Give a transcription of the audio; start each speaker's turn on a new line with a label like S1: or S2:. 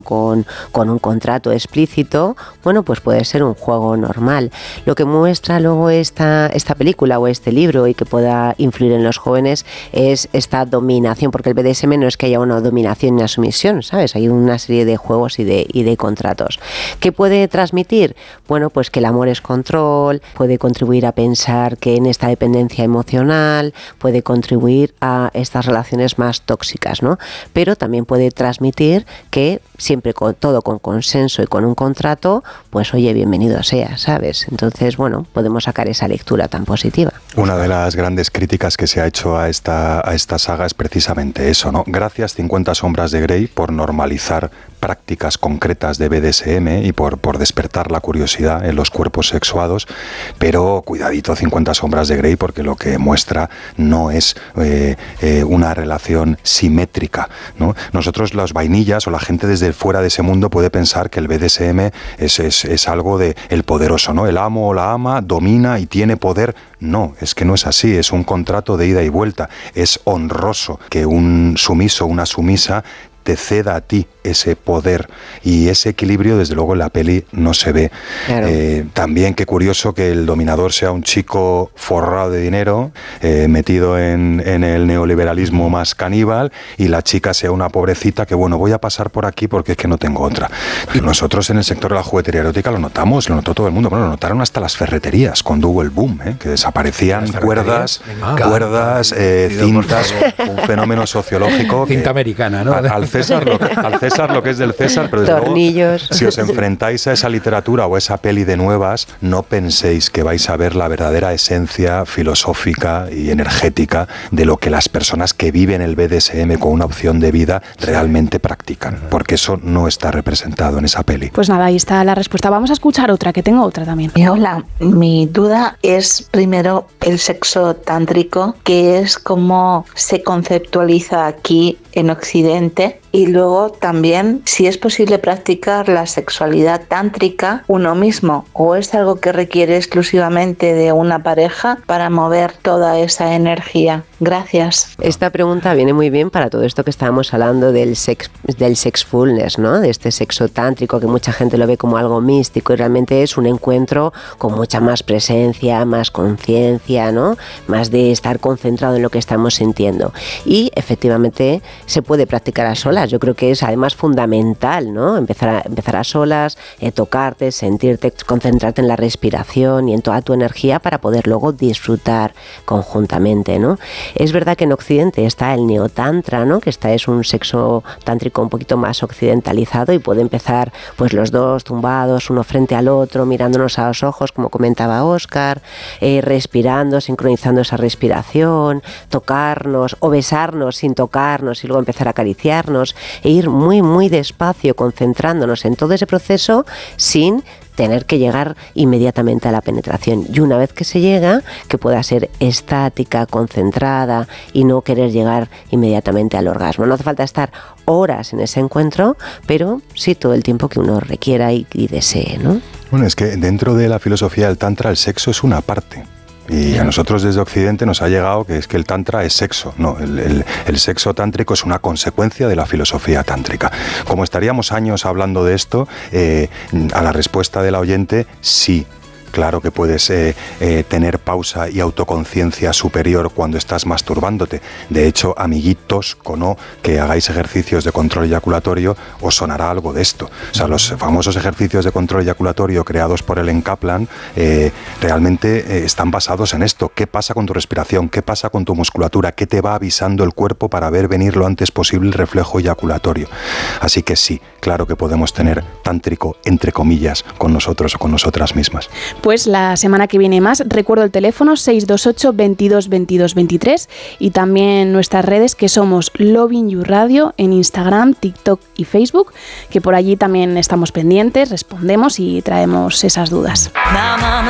S1: con un contrato explícito, bueno, pues puede ser un juego normal. Lo que muestra luego esta película o este libro y que pueda influir en los jóvenes es esta dominación, porque el BDSM no es que haya una dominación y una sumisión, ¿sabes? Hay una serie de juegos y de contratos. ¿Qué puede transmitir? Bueno, pues que el amor es control, puede contribuir a pensar que en esta dependencia emocional, puede contribuir a estas relaciones más tóxicas, ¿no? Pero también puede transmitir que siempre todo con consenso y con un contrato, pues oye, bienvenido sea, ¿sabes? Entonces, bueno, podemos sacar esa lectura tan positiva.
S2: Una de las grandes críticas que se ha hecho a esta saga es precisamente eso, ¿no? Gracias 50 sombras de Grey por normalizar prácticas concretas de BDSM y por despertar la curiosidad en los cuerpos sexuados, pero cuidadito 50 sombras de Grey, porque lo que muestra no es una relación simétrica, ¿no? Nosotros, los vainillas o la gente desde fuera de ese mundo puede pensar que el BDSM es algo de el poderoso, ¿no? El amo o la ama domina y tiene poder. No, es que no es así, es un contrato de ida y vuelta. Es honroso que un sumiso, una sumisa, te ceda a ti ese poder, y ese equilibrio desde luego en la peli no se ve. Claro. También qué curioso que el dominador sea un chico forrado de dinero, metido en el neoliberalismo más caníbal, y la chica sea una pobrecita que, bueno, voy a pasar por aquí porque es que no tengo otra. Y nosotros en el sector de la juguetería erótica lo notamos, lo notó todo el mundo. Bueno, lo notaron hasta las ferreterías cuando hubo el boom, que desaparecían cuerdas, cintas, un fenómeno sociológico.
S3: Cinta americana, ¿no?
S2: Al César lo que es del César, pero desde
S1: tornillos.
S2: Luego, si os enfrentáis a esa literatura o a esa peli de nuevas, no penséis que vais a ver la verdadera esencia filosófica y energética de lo que las personas que viven el BDSM con una opción de vida realmente practican, porque eso no está representado en esa peli.
S4: Pues nada, ahí está la respuesta. Vamos a escuchar otra, que tengo otra también.
S5: Hola, mi duda es primero el sexo tántrico, que es cómo se conceptualiza aquí en Occidente, y luego también si es posible practicar la sexualidad tántrica uno mismo, o es algo que requiere exclusivamente de una pareja para mover toda esa energía. Gracias.
S1: Esta pregunta viene muy bien para todo esto que estábamos hablando del sexfulness, ¿no? De este sexo tántrico, que mucha gente lo ve como algo místico y realmente es un encuentro con mucha más presencia, más conciencia, ¿no? Más de estar concentrado en lo que estamos sintiendo. Y efectivamente se puede practicar a solas. Yo creo que es además fundamental, ¿no? Empezar a solas, tocarte, sentirte, concentrarte en la respiración y en toda tu energía para poder luego disfrutar conjuntamente, ¿no? Es verdad que en Occidente está el neotantra, ¿no? Que es un sexo tántrico un poquito más occidentalizado y puede empezar pues los dos tumbados, uno frente al otro, mirándonos a los ojos, como comentaba Óscar, respirando, sincronizando esa respiración, tocarnos o besarnos sin tocarnos y luego empezar a acariciarnos e ir muy muy despacio, concentrándonos en todo ese proceso sin tener que llegar inmediatamente a la penetración, y una vez que se llega, que pueda ser estática, concentrada y no querer llegar inmediatamente al orgasmo. No hace falta estar horas en ese encuentro, pero sí todo el tiempo que uno requiera y desee, ¿no?
S2: Bueno, es que dentro de la filosofía del Tantra el sexo es una parte. Y a nosotros desde Occidente nos ha llegado que es que el tantra es sexo. No, el sexo tántrico es una consecuencia de la filosofía tántrica. Como estaríamos años hablando de esto, a la respuesta de la oyente, sí. Claro que puedes tener pausa y autoconciencia superior cuando estás masturbándote. De hecho, amiguitos, que hagáis ejercicios de control eyaculatorio, os sonará algo de esto. O sea, los famosos ejercicios de control eyaculatorio creados por Ellen Kaplan realmente están basados en esto. ¿Qué pasa con tu respiración? ¿Qué pasa con tu musculatura? ¿Qué te va avisando el cuerpo para ver venir lo antes posible el reflejo eyaculatorio? Así que sí, claro que podemos tener tántrico, entre comillas, con nosotros o con nosotras mismas.
S4: Pues la semana que viene más. Recuerdo el teléfono 628 22 22 23 y también nuestras redes, que somos Lovin You Radio en Instagram, TikTok y Facebook, que por allí también estamos pendientes, respondemos y traemos esas dudas.